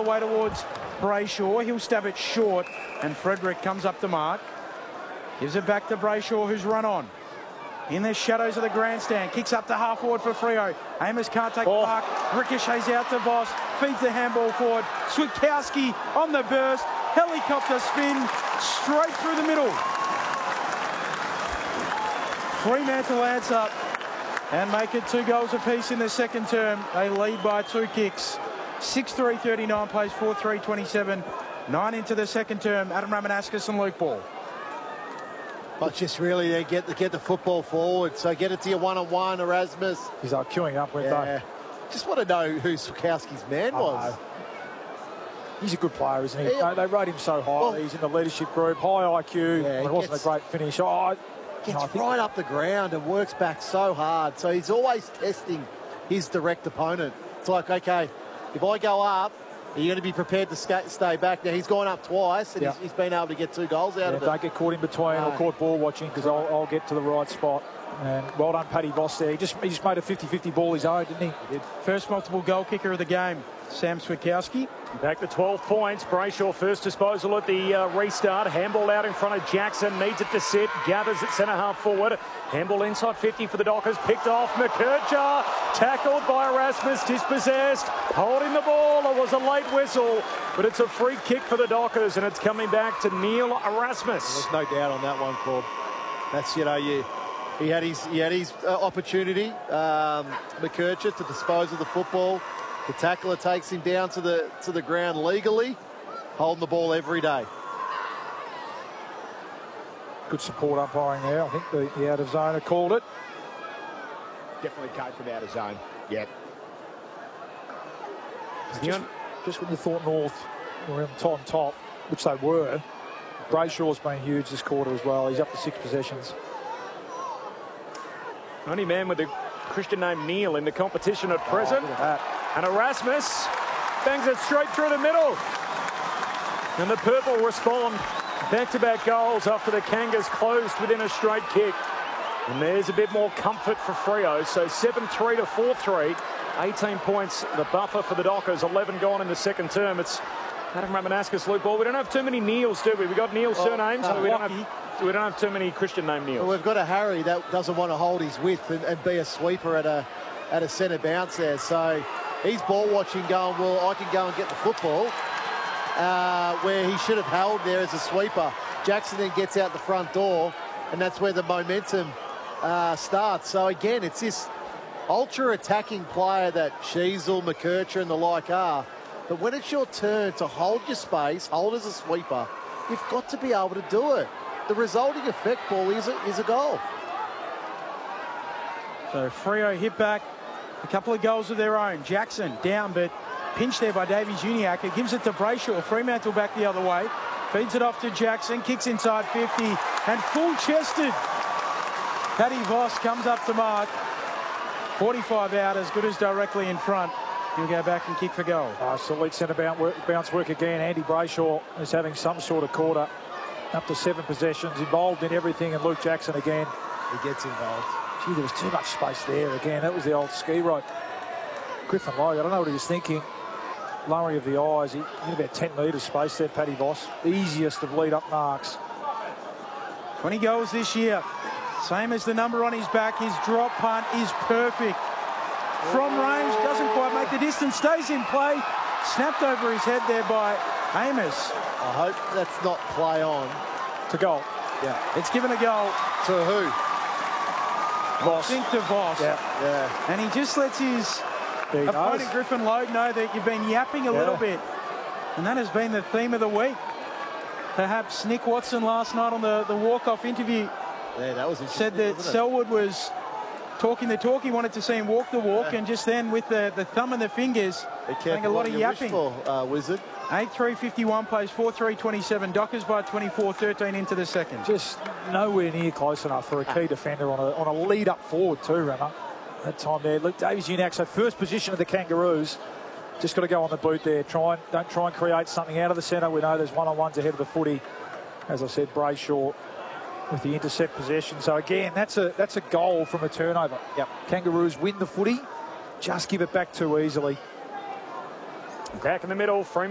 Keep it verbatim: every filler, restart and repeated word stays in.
way towards Brayshaw. He'll stab it short, and Frederick comes up the mark. Gives it back to Brayshaw, who's run on. In the shadows of the grandstand, kicks up to half forward for Freo. Amos can't take oh. the mark. Ricochets out to Voss. Feeds the handball forward. Switkowski on the burst. Helicopter spin straight through the middle. Fremantle answer and make it two goals apiece in the second term. They lead by two kicks. six three thirty-nine plays four three twenty-seven. Nine into the second term. Adam Ramanaskas and Luke Ball. But just really uh, get the get the football forward. So get it to your one-on-one, Erasmus. He's like queuing up with yeah. that. Just want to know who Switkowski's man oh, was. No. He's a good player, isn't he? Yeah. No, they rate him so highly. Well, he's in the leadership group, high I Q. Yeah, it wasn't gets, a great finish. Oh, gets no, think... right up the ground and works back so hard. So he's always testing his direct opponent. It's like, okay, if I go up, are you going to be prepared to stay back? Now, he's gone up twice, and yeah. he's, he's been able to get two goals out yeah, of it. Don't get caught in between no. or caught ball watching, because I'll, I'll get to the right spot. And well done, Paddy Voss there. He just, he just made a fifty fifty ball his own, didn't he? He did. First multiple goal kicker of the game, Sam Switkowski. Back to twelve points. Brayshaw first disposal at the uh, restart. Handball out in front of Jackson. Needs it to sit. Gathers at centre half forward. Handball inside fifty for the Dockers. Picked off. McKercher. Tackled by Erasmus. Dispossessed. Holding the ball. It was a late whistle. But it's a free kick for the Dockers. And it's coming back to Neil Erasmus. There's no doubt on that one, Corb. That's, you know, you... He had his, he had his uh, opportunity, um, McKercher, to dispose of the football. The tackler takes him down to the to the ground legally, holding the ball every day. Good support umpiring there. I think the, the out of zoner called it. Definitely came from out of zone. Yep. Just, just when you thought North were on top, top, which they were, Brayshaw's been huge this quarter as well. He's up to six possessions. Only man with a Christian name Neil in the competition at present. Oh, and Erasmus bangs it straight through the middle. And the Purple respond. Back-to-back goals after the Kangas closed within a straight kick. And there's a bit more comfort for Freo. So seven three to four three. eighteen points, the buffer for the Dockers. eleven gone in the second term. It's Adam Ramanaskas, Luke Ball. We don't have too many Neils, do we? We got Neil surnames, oh, so we don't have... We don't have too many Christian name Neils. Well, we've got a Harry that doesn't want to hold his width and, and be a sweeper at a at a centre bounce there. So he's ball watching, going, well, I can go and get the football, uh, where he should have held there as a sweeper. Jackson then gets out the front door, and that's where the momentum uh, starts. So again, it's this ultra attacking player that Sheasel, McKercher and the like are. But when it's your turn to hold your space, hold as a sweeper, you've got to be able to do it. The resulting effect, Paul, is a, is a goal. So Freo hit back, a couple of goals of their own. Jackson down, but pinched there by Davies Uniacke. It gives it to Brayshaw. Fremantle back the other way. Feeds it off to Jackson, kicks inside fifty, and full-chested. Paddy Voss comes up to mark. forty-five out, as good as directly in front. He'll go back and kick for goal. Oh, so lead centre bounce work, bounce work again. Andy Brayshaw is having some sort of quarter. Up to seven possessions, involved in everything, and Luke Jackson again. He gets involved. Gee, there was too much space there again. That was the old ski rope. Griffin Logue, I don't know what he was thinking. Lowering of the eyes. He had about ten metres space there, Paddy Voss. Easiest of lead-up marks. twenty goals this year. Same as the number on his back. His drop punt is perfect. From range, doesn't quite make the distance, stays in play. Snapped over his head there by Amos. I hope that's not play on. To goal. Yeah. It's given a goal. To who? Voss. I think to Voss. Yeah. Yeah. And he just lets his opponent, knows. Griffin Logue, know that you've been yapping a yeah. little bit. And that has been the theme of the week. Perhaps Nick Watson last night on the, the walk-off interview yeah, that was said that Selwood was talking the talk. He wanted to see him walk the walk, yeah. and just then with the, the thumb and the fingers, doing a lot of yapping. For, uh, Wizard. eight three fifty-one plays four three twenty-seven. Dockers by twenty-four, thirteen into the second. Just nowhere near close enough for a key defender on a, on a lead up forward too, Rama. That time there. Look, Davies Uniacke, so first position of the Kangaroos. Just got to go on the boot there. Try and, don't try and create something out of the centre. We know there's one-on-ones ahead of the footy. As I said, Brayshaw with the intercept possession. So again, that's a that's a goal from a turnover. Yep. Kangaroos win the footy. Just give it back too easily. Back in the middle, Freeman.